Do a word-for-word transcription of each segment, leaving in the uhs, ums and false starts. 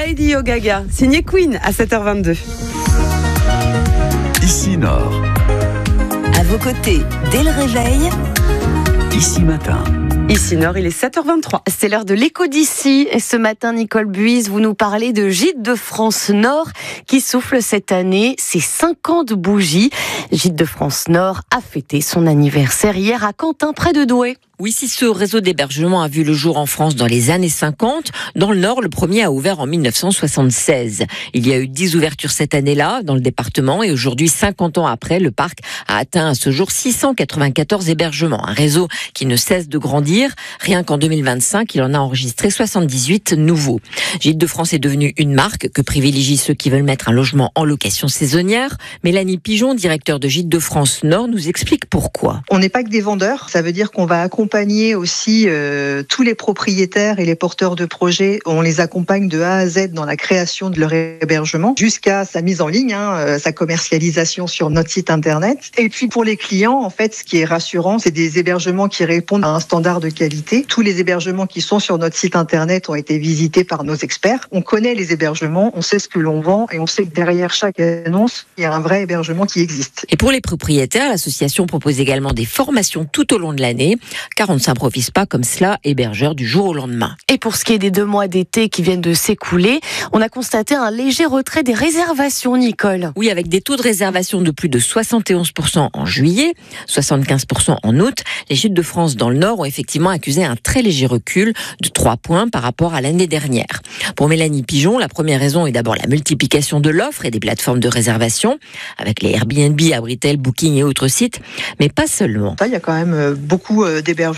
Lady Gaga, signé Queen à sept heures vingt-deux. Ici Nord. À vos côtés, dès le réveil. Ici Matin. Ici Nord, il est sept heures vingt-trois. C'est l'heure de l'écho d'ici. Et ce matin, Nicole Buise, vous nous parlez de Gîtes de France Nord qui souffle cette année ses cinquante bougies. Gîtes de France Nord a fêté son anniversaire hier à Quentin, près de Douai. Oui, si ce réseau d'hébergement a vu le jour en France dans les années cinquante, dans le Nord, le premier a ouvert en mille neuf cent soixante-seize. Il y a eu dix ouvertures cette année-là dans le département et aujourd'hui, cinquante ans après, le parc a atteint à ce jour six cent quatre-vingt-quatorze hébergements. Un réseau qui ne cesse de grandir. Rien qu'en deux mille vingt-cinq, il en a enregistré soixante-dix-huit nouveaux. Gîtes de France est devenu une marque que privilégient ceux qui veulent mettre un logement en location saisonnière. Mélanie Pigeon, directeur de Gîtes de France Nord, nous explique pourquoi. On n'est pas que des vendeurs. Ça veut dire qu'on va accompagner accompagner aussi euh, tous les propriétaires et les porteurs de projets. On les accompagne de A à Z dans la création de leur hébergement jusqu'à sa mise en ligne, hein, euh, sa commercialisation sur notre site internet. Et puis pour les clients, en fait, ce qui est rassurant, c'est des hébergements qui répondent à un standard de qualité. Tous les hébergements qui sont sur notre site internet ont été visités par nos experts. On connaît les hébergements, on sait ce que l'on vend et on sait que derrière chaque annonce, il y a un vrai hébergement qui existe. Et pour les propriétaires, l'association propose également des formations tout au long de l'année, car on ne s'improvise pas comme cela, hébergeur du jour au lendemain. Et pour ce qui est des deux mois d'été qui viennent de s'écouler, on a constaté un léger retrait des réservations, Nicole. Oui, avec des taux de réservation de plus de soixante et onze pour cent en juillet, soixante-quinze pour cent en août, les Gîtes de France dans le Nord ont effectivement accusé un très léger recul de trois points par rapport à l'année dernière. Pour Mélanie Pigeon, la première raison est d'abord la multiplication de l'offre et des plateformes de réservation, avec les Airbnb, Abritel, Booking et autres sites, mais pas seulement. Il y a quand même beaucoup d'hébergements,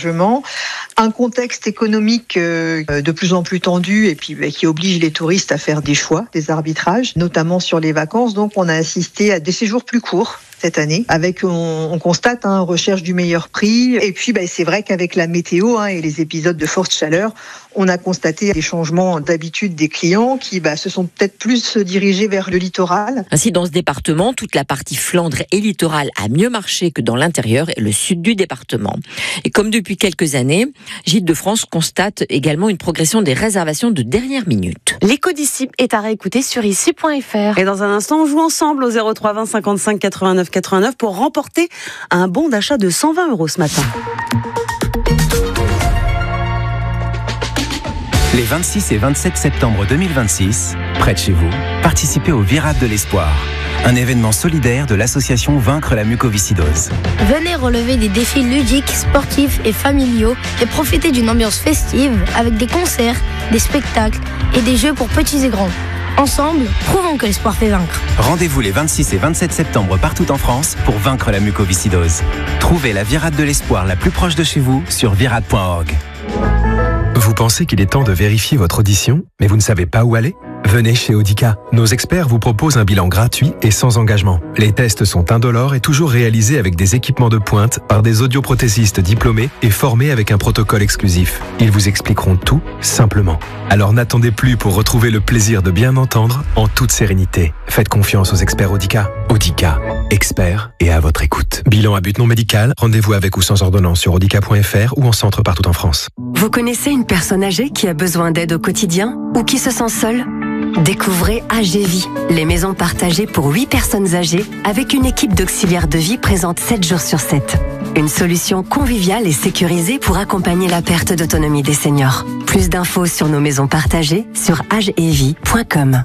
un contexte économique de plus en plus tendu et puis qui oblige les touristes à faire des choix, des arbitrages, notamment sur les vacances. Donc on a assisté à des séjours plus courts cette année, avec, on, on constate, hein, recherche du meilleur prix. Et puis, bah, c'est vrai qu'avec la météo hein, et les épisodes de forte chaleur, on a constaté des changements d'habitude des clients qui bah, se sont peut-être plus dirigés vers le littoral. Ainsi, dans ce département, toute la partie Flandre et littoral a mieux marché que dans l'intérieur et le sud du département. Et comme depuis quelques années, Gîtes de France constate également une progression des réservations de dernière minute. L'écho d'ici est à réécouter sur ici point f r. Et dans un instant, on joue ensemble au zéro trois vingt cinquante-cinq quatre-vingt-neuf quatre-vingt-neuf pour remporter un bon d'achat de cent vingt euros ce matin. Les vingt-six et vingt-sept septembre deux mille vingt-six, près de chez vous, participez au Virade de l'Espoir, un événement solidaire de l'association Vaincre la mucoviscidose. Venez relever des défis ludiques, sportifs et familiaux et profiter d'une ambiance festive avec des concerts, des spectacles et des jeux pour petits et grands. Ensemble, prouvons que l'espoir fait vaincre. Rendez-vous les vingt-six et vingt-sept septembre partout en France pour vaincre la mucoviscidose. Trouvez la Virade de l'Espoir la plus proche de chez vous sur virade point org. Vous pensez qu'il est temps de vérifier votre audition, mais vous ne savez pas où aller ? Venez chez Audica. Nos experts vous proposent un bilan gratuit et sans engagement. Les tests sont indolores et toujours réalisés avec des équipements de pointe par des audioprothésistes diplômés et formés avec un protocole exclusif. Ils vous expliqueront tout simplement. Alors n'attendez plus pour retrouver le plaisir de bien entendre en toute sérénité. Faites confiance aux experts Audica. Audica, experts et à votre écoute. Bilan à but non médical, rendez-vous avec ou sans ordonnance sur audica point f r ou en centre partout en France. Vous connaissez une personne âgée qui a besoin d'aide au quotidien ou qui se sent seule ? Découvrez Agévie, les maisons partagées pour huit personnes âgées avec une équipe d'auxiliaires de vie présente sept jours sur sept. Une solution conviviale et sécurisée pour accompagner la perte d'autonomie des seniors. Plus d'infos sur nos maisons partagées sur agevie point com.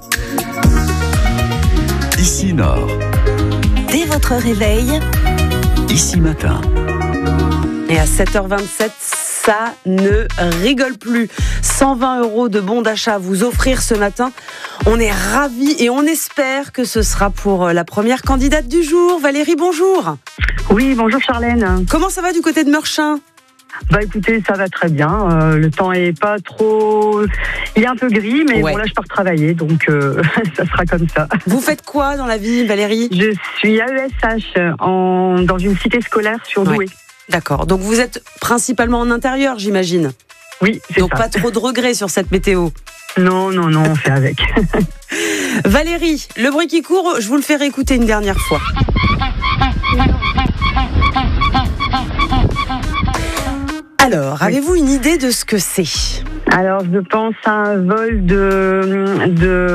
Ici Nord. Dès votre réveil, Ici Matin. Et à sept heures vingt-sept, ça ne rigole plus. cent vingt euros de bons d'achat à vous offrir ce matin. On est ravis et on espère que ce sera pour la première candidate du jour. Valérie, bonjour. Oui, bonjour Charlène. Comment ça va du côté de Meurchin ? Bah écoutez, ça va très bien. Euh, le temps est pas trop... Il est un peu gris, mais ouais. Bon là je pars travailler, donc euh, ça sera comme ça. Vous faites quoi dans la vie, Valérie ? Je suis A E S H en... dans une cité scolaire sur Douai. Ouais. D'accord, donc vous êtes principalement en intérieur, j'imagine ? Oui, c'est donc ça. Pas trop de regrets sur cette météo ? Non, non, non, on fait avec. Valérie, le bruit qui court, je vous le fais réécouter une dernière fois. Alors, avez-vous une idée de ce que c'est ? Alors, je pense à un vol de,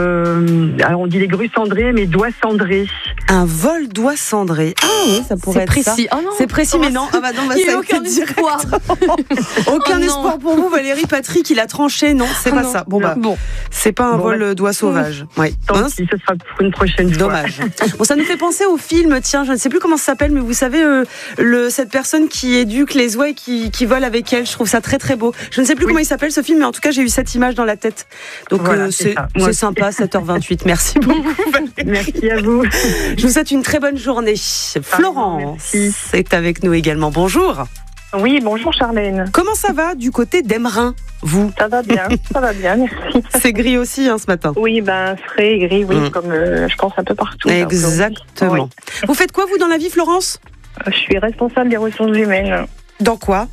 de alors on dit les grues cendrées, mais doigts cendrés. Un vol doigts cendrés. Ah oui, ça pourrait C'est être précis. ça. Oh non. C'est précis, mais non. Ah bah non, bah Il n'y ça a a aucun été direct. espoir. Aucun Oh non. espoir pour vous, Valérie. Patrick, il a tranché. Non, c'est Oh pas non. ça. Bon bah, Bon. c'est pas un Bon, vol bah, euh, doigts sauvages. Oui. Tant Non, pis, ce sera pour une prochaine fois. Dommage. Bon, ça nous fait penser au film, tiens, je ne sais plus comment ça s'appelle, mais vous savez, euh, le, cette personne qui éduque les oies et qui, qui vole avec elle, je trouve ça très très beau. Je ne sais plus Oui. comment il s'appelle ce film, mais en tout cas, j'ai eu cette image dans la tête. Donc Voilà, euh, c'est c'est ça. Moi c'est aussi. sympa, sept heures vingt-huit. Merci beaucoup. Merci à vous. Je vous souhaite une très bonne journée. Florence merci. est avec nous également. Bonjour. Oui, bonjour Charlène. Comment ça va du côté d'Emmerin, vous? Ça va bien, ça va bien, merci. C'est gris aussi hein, ce matin. Oui, ben frais, gris, oui, Mm. comme euh, je pense un peu partout. là, Exactement. aujourd'hui. Vous faites quoi vous dans la vie, Florence? Oui. Je suis responsable des ressources humaines Dans quoi?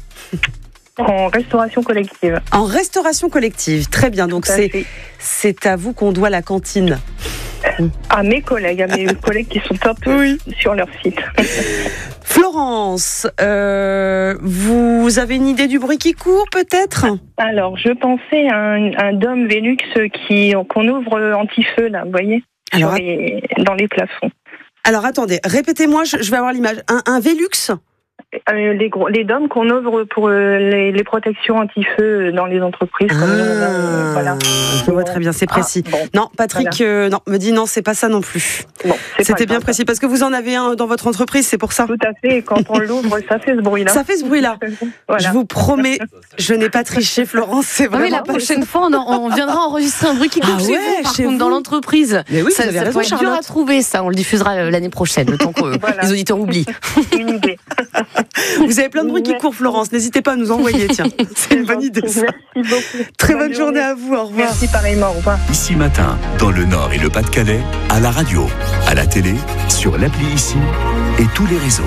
en restauration collective. En restauration collective. Très bien. Donc Tout à c'est fait. c'est à vous qu'on doit la cantine. À mes collègues, à mes collègues qui sont top Oui. sur leur site. Florence, euh, vous avez une idée du bruit qui court peut-être? Alors, je pensais à un, un dôme Velux qui, qu'on ouvre anti-feu, là, vous voyez, Alors, sur les- dans les plafonds. alors attendez, répétez-moi, je, je vais avoir l'image. Un, un Velux? Euh, les, gros, les dômes qu'on ouvre pour euh, les, les protections anti-feu dans les entreprises. Comme nous, euh, voilà. Je vois très bien, c'est précis. Ah, bon. Non, Patrick, euh, non, me dit non, c'est pas ça non plus. Bon, c'est pas C'était bien grave. précis parce que vous en avez un dans votre entreprise, c'est pour ça. Tout à fait, et quand on l'ouvre, ça fait ce bruit-là. Ça fait ce bruit-là. Voilà. Je vous promets, je n'ai pas triché, Florence, c'est Ah oui, vraiment la pas prochaine fois, on, en- on viendra enregistrer un bruit qui coupe Ah chez ouais, vous, par chez contre, vous. dans l'entreprise. Mais oui, ça, vous avez ça raison, peut être dur Charlotte. à trouver, ça. On le diffusera euh, l'année prochaine, le temps que Voilà. les auditeurs oublient. Une idée. Vous avez plein de bruits qui Merci. courent, Florence. N'hésitez pas à nous envoyer, tiens. C'est une bonne idée, ça. Merci beaucoup. Très bonne journée à vous, au revoir. Merci pareillement, au revoir. Ici Matin, dans le Nord et le Pas-de-Calais, à la radio, à la télé, sur l'appli Ici et tous les réseaux.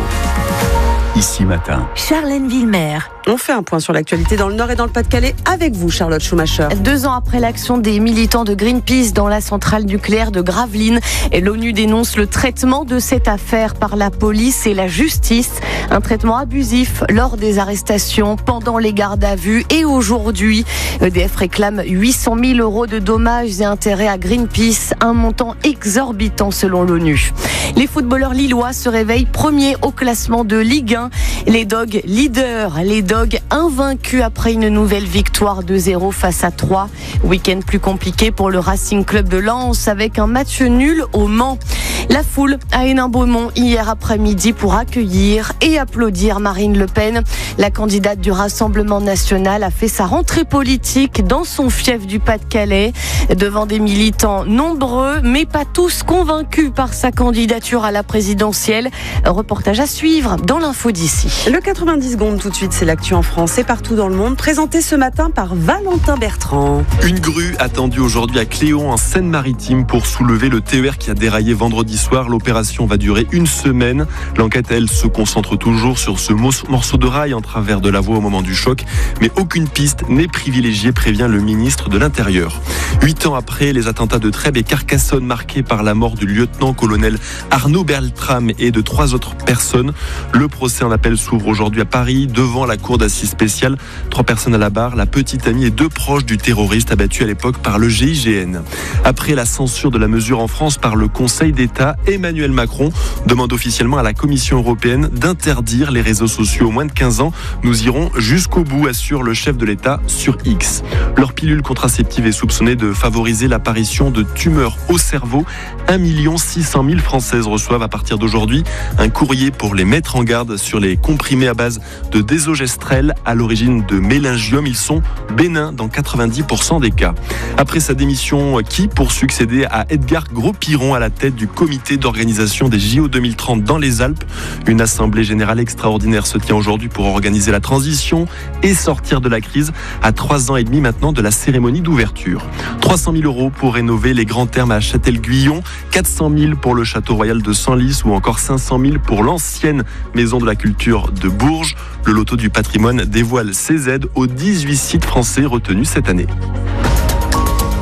Ici Matin. Charlène Villemer. On fait un point sur l'actualité dans le Nord et dans le Pas-de-Calais avec vous, Charlotte Schumacher. Deux ans après l'action des militants de Greenpeace dans la centrale nucléaire de Gravelines, l'ONU dénonce le traitement de cette affaire par la police et la justice. Un traitement abusif lors des arrestations, pendant les gardes à vue et aujourd'hui. E D F réclame huit cent mille euros de dommages et intérêts à Greenpeace, un montant exorbitant selon l'ONU. Les footballeurs lillois se réveillent premiers au classement de Ligue un. Les Dogs leaders, les Dogs invaincus après une nouvelle victoire deux zéro face à Troyes. Week-end plus compliqué pour le Racing Club de Lens avec un match nul au Mans. La foule à Hénin-Beaumont hier après-midi pour accueillir et applaudir Marine Le Pen. La candidate du Rassemblement national a fait sa rentrée politique dans son fief du Pas-de-Calais devant des militants nombreux mais pas tous convaincus par sa candidature à la présidentielle. Reportage à suivre dans l'info d'ici. Le quatre-vingt-dix secondes tout de suite, c'est l'actu en France et partout dans le monde, présenté ce matin par Valentin Bertrand. Une grue attendue aujourd'hui à Cléon en Seine-Maritime pour soulever le T E R qui a déraillé vendredi soir. L'opération va durer une semaine. L'enquête, elle, se concentre toujours sur ce morceau de rail en travers de la voie au moment du choc. Mais aucune piste n'est privilégiée, prévient le ministre de l'Intérieur. Huit ans après les attentats de Trèbes et Carcassonne marqués par la mort du lieutenant-colonel Arnaud Beltrame et de trois autres personnes, le procès en appel s'ouvre aujourd'hui à Paris devant la cour d'assises spéciale. Trois personnes à la barre, la petite amie et deux proches du terroriste abattu à l'époque par le G I G N. Après la censure de la mesure en France par le Conseil d'État, Emmanuel Macron demande officiellement à la Commission européenne d'interdire les réseaux sociaux aux moins de quinze ans. Nous irons jusqu'au bout, assure le chef de l'État sur X. Leur pilule contraceptive est soupçonnée de favoriser l'apparition de tumeurs au cerveau. un million six cent mille Françaises reçoivent à partir d'aujourd'hui un courrier pour les mettre en garde sur les comprimés à base de désogestrel à l'origine de méningiome. Ils sont bénins dans quatre-vingt-dix pour cent des cas. Après sa démission, qui pour succéder à Edgar Gros-Piron à la tête du comité d'organisation des J O deux mille trente dans les Alpes. Une assemblée générale extraordinaire se tient aujourd'hui pour organiser la transition et sortir de la crise à trois ans et demi maintenant de la cérémonie d'ouverture. trois cent mille euros pour rénover les grands thermes à Châtel-Guyon, quatre cent mille pour le château royal de Senlis ou encore cinq cent mille pour l'ancienne maison de la culture de Bourges. Le loto du patrimoine dévoile ses aides aux dix-huit sites français retenus cette année.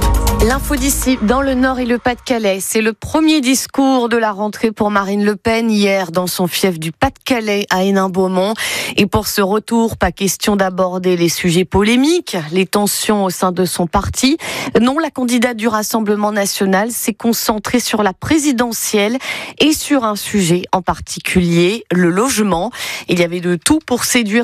L'info d'ici, dans le Nord et le Pas-de-Calais, c'est le premier discours de la rentrée pour Marine Le Pen hier dans son fief du Pas-de-Calais à Hénin-Beaumont. Et pour ce retour, pas question d'aborder les sujets polémiques, les tensions au sein de son parti. Non, la candidate du Rassemblement national s'est concentrée sur la présidentielle et sur un sujet en particulier, le logement. Il y avait de tout pour séduire